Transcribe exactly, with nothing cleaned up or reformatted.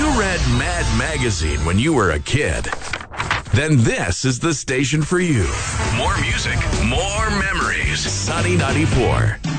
you read Mad Magazine when you were a kid, then this is the station for you. More music, more memories. Sunny ninety-four.